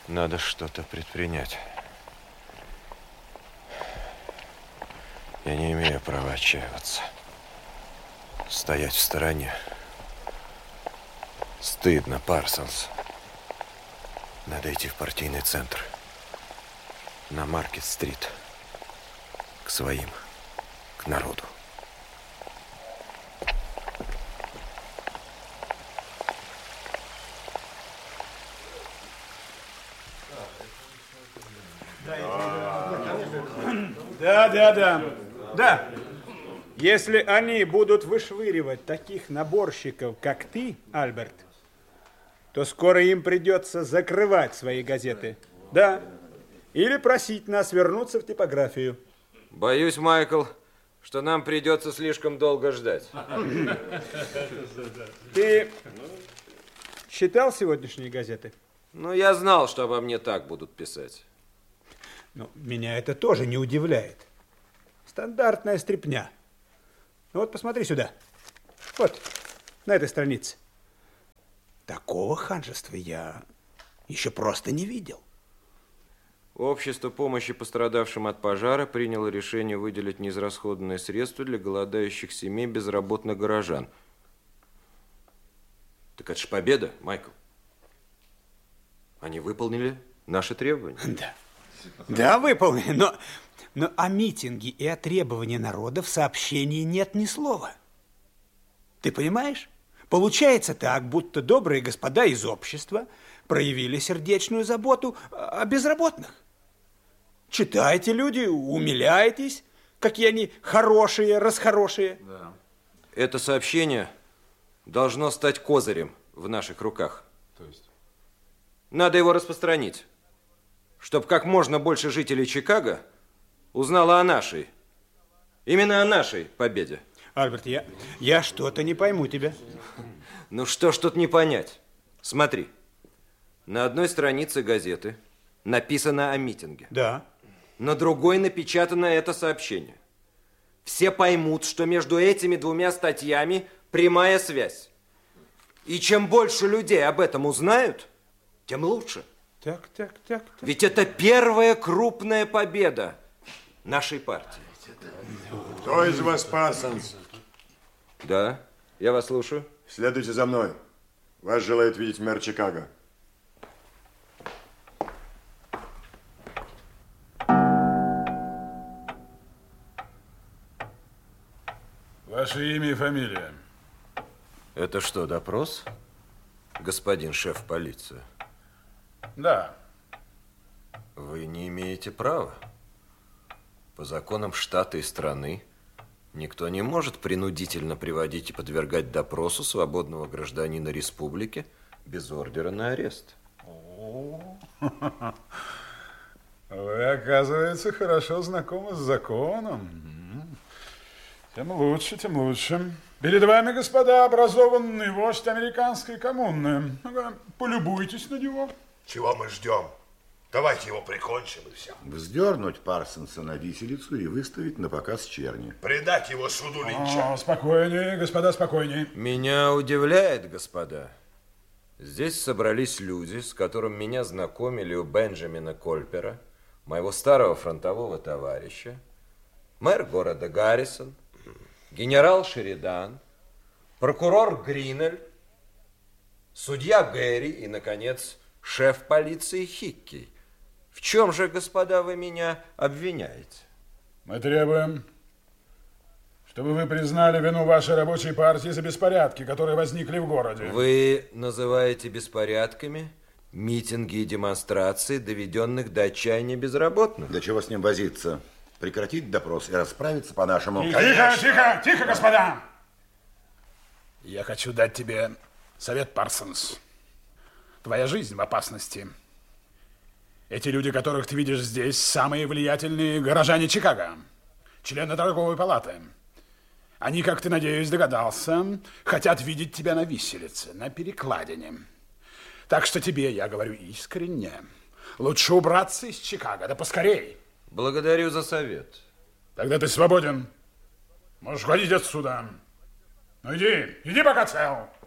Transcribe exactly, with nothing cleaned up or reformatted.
Надо что-то предпринять. Я не имею права отчаиваться. Стоять в стороне. Стыдно, Парсонс. Надо идти в партийный центр. На Маркет-стрит. К своим. К народу. Да, да, да. Да. Если они будут вышвыривать таких наборщиков, как ты, Альберт, то скоро им придется закрывать свои газеты. Да. Или просить нас вернуться в типографию. Боюсь, Майкл, что нам придется слишком долго ждать. Ты читал сегодняшние газеты? Ну, я знал, что обо мне так будут писать. Ну, меня это тоже не удивляет. Стандартная стряпня. Ну вот, посмотри сюда. Вот, на этой странице. Такого ханжества я еще просто не видел. Общество помощи пострадавшим от пожара приняло решение выделить неизрасходованные средства для голодающих семей безработных горожан. Так это ж победа, Майкл. Они выполнили наши требования. Да. Да, выполнили, но, но о митинге и о требовании народа в сообщении нет ни слова. Ты понимаешь? Получается так, будто добрые господа из общества проявили сердечную заботу о безработных. Читайте, люди, умиляйтесь, какие они хорошие, расхорошие. Да. Это сообщение должно стать козырем в наших руках. То есть? Надо его распространить, чтобы как можно больше жителей Чикаго узнало о нашей, именно о нашей победе. Альберт, я, я что-то не пойму тебя. Ну что ж тут не понять? Смотри, на одной странице газеты написано о митинге. Да. На другой напечатано это сообщение. Все поймут, что между этими двумя статьями прямая связь. И чем больше людей об этом узнают, тем лучше. Так, так, так, так. Ведь это первая крупная победа нашей партии. Кто из вас Парсонс? Да, я вас слушаю. Следуйте за мной. Вас желает видеть мэр Чикаго. Ваше имя и фамилия? Это что, допрос, господин шеф полиции? Да. Вы не имеете права. По законам штата и страны никто не может принудительно приводить и подвергать допросу свободного гражданина республики без ордера на арест. Вы, оказывается, хорошо знакомы с законом. Тем лучше, тем лучше. Перед вами, господа, образованный вождь американской коммуны. Ну-ка, полюбуйтесь на него. Чего мы ждем? Давайте его прикончим и все. Вздернуть Парсонса на виселицу и выставить на показ черни. Предать его суду Линча. О, спокойнее, господа, спокойнее. Меня удивляет, господа. Здесь собрались люди, с которыми меня знакомили у Бенджамина Кольпера, моего старого фронтового товарища, мэр города Гаррисон, генерал Шеридан, прокурор Гринель, судья Гэри и, наконец, шеф полиции Хикки. В чем же, господа, вы меня обвиняете? Мы требуем, чтобы вы признали вину вашей рабочей партии за беспорядки, которые возникли в городе. Вы называете беспорядками митинги и демонстрации, доведенных до отчаяния безработных? Для чего с ним возиться? Прекратить допрос и расправиться по-нашему. Тихо, тихо, тихо, тихо, господа! Я хочу дать тебе совет, Парсонс. Твоя жизнь в опасности. Эти люди, которых ты видишь здесь, самые влиятельные горожане Чикаго, члены торговой палаты. Они, как ты, надеюсь, догадался, хотят видеть тебя на виселице, на перекладине. Так что тебе, я говорю искренне, лучше убраться из Чикаго, да поскорей. Благодарю за совет. Тогда ты свободен. Можешь уходить отсюда. Ну иди, иди пока цел.